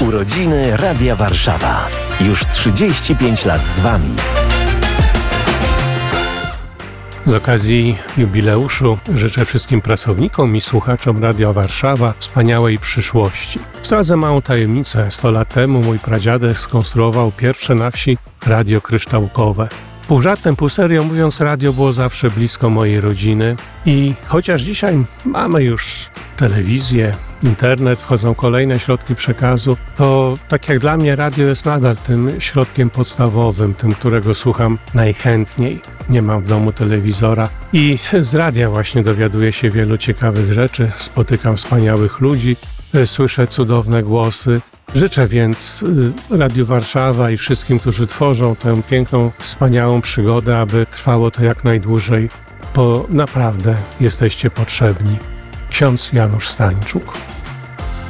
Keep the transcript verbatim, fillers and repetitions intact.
Urodziny Radia Warszawa. Już trzydzieści pięć lat z Wami. Z okazji jubileuszu życzę wszystkim pracownikom i słuchaczom Radia Warszawa wspaniałej przyszłości. Zdradzę małą tajemnicę. sto lat temu mój pradziadek skonstruował pierwsze na wsi radio kryształkowe. Pół żartem, pół serio mówiąc, radio było zawsze blisko mojej rodziny i chociaż dzisiaj mamy już telewizję, internet, wchodzą kolejne środki przekazu, to tak jak dla mnie radio jest nadal tym środkiem podstawowym, tym, którego słucham najchętniej. Nie mam w domu telewizora i z radia właśnie dowiaduję się wielu ciekawych rzeczy, spotykam wspaniałych ludzi, słyszę cudowne głosy. Życzę więc Radiu Warszawa i wszystkim, którzy tworzą tę piękną, wspaniałą przygodę, aby trwało to jak najdłużej, bo naprawdę jesteście potrzebni. Ksiądz Janusz Stańczuk.